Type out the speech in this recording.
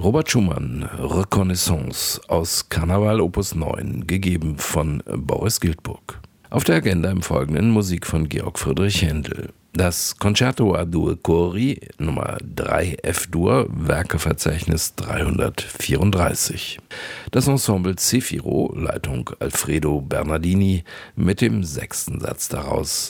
Robert Schumann, Reconnaissance aus Karneval Opus 9, gegeben von Boris Giltburg. Auf der Agenda im Folgenden Musik von Georg Friedrich Händel. Das Concerto a due cori Nummer 3 F-Dur, Werkeverzeichnis 334. Das Ensemble Zefiro, Leitung Alfredo Bernardini, mit dem 6. Satz daraus